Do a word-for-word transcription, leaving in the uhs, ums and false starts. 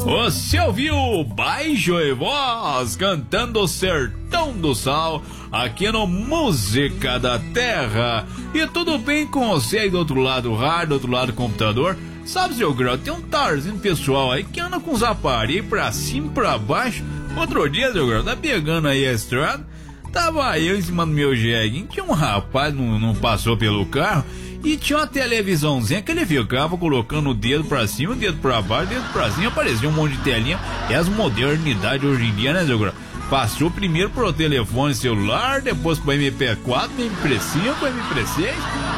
Você ouviu Baixo e Voz cantando Sertão do Sal aqui no Música da Terra. E tudo bem com você aí do outro lado do rádio, do outro lado do computador? Sabe, seu Grau, tem um tarzinho pessoal aí que anda com os aparelhos pra cima e pra baixo. Outro dia, seu Grau, tá pegando aí a estrada, tava eu em cima do meu jeguinho, tinha um rapaz, não, não passou pelo carro, e tinha uma televisãozinha que ele ficava colocando o dedo pra cima, o dedo pra baixo, o dedo pra cima, aparecia um monte de telinha. É as modernidades hoje em dia, né, seu Grau? Passou primeiro pro telefone celular, depois pro M P quatro, M P cinco, M P seis,